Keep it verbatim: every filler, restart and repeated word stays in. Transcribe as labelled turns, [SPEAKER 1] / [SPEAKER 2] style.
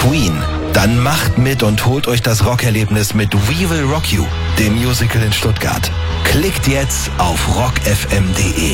[SPEAKER 1] Queen? Dann macht mit und holt euch das Rockerlebnis mit We Will Rock You, dem Musical in Stuttgart. Klickt jetzt auf rock f m punkt d e.